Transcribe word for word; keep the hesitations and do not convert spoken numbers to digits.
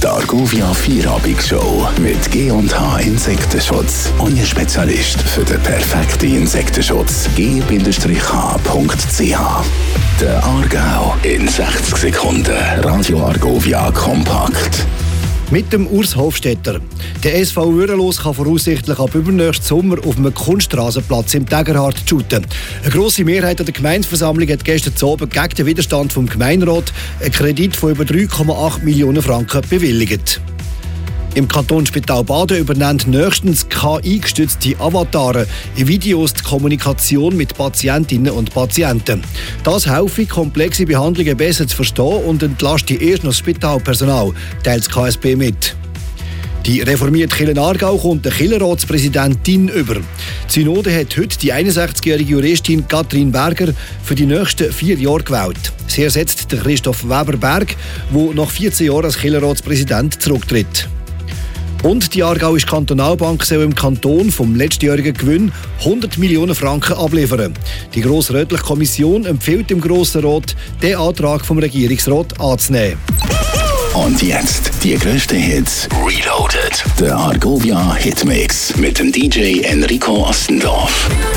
Die Argovia Feierabend-Show mit G und H Insektenschutz. Euer Spezialist für den perfekten Insektenschutz. G H Punkt C H. Der Aargau in sechzig Sekunden. Radio Argovia kompakt. Mit dem Urs Hofstetter. Der S V Würenlos kann voraussichtlich ab übernächsten Sommer auf einem Kunstrasenplatz im Tägerhard shooten. Eine grosse Mehrheit der Gemeindeversammlung hat gestern Abend gegen den Widerstand vom Gemeinderat einen Kredit von über drei Komma acht Millionen Franken bewilligt. Im Kantonsspital Baden übernimmt nächstens K I-gestützte Avatare in Videos die Kommunikation mit Patientinnen und Patienten. Das hilft, komplexe Behandlungen besser zu verstehen und entlastet erst noch das Spitalpersonal, teilt das K S B mit. Die reformierte Kirche Aargau kommt der Kirchenratspräsidentin über. Die Synode hat heute die einundsechzigjährige Juristin Katrin Berger für die nächsten vier Jahre gewählt. Sie ersetzt den Christoph Weber-Berg, der nach vierzehn Jahren als Kirchenratspräsident zurücktritt. Und die Aargauische Kantonalbank soll im Kanton vom letztjährigen Gewinn hundert Millionen Franken abliefern. Die Grossrätliche Kommission empfiehlt dem Grossen Rat, den Antrag vom Regierungsrat anzunehmen. Und jetzt die grössten Hits Reloaded. Der Argovia Hitmix mit dem D J Enrico Ostendorf.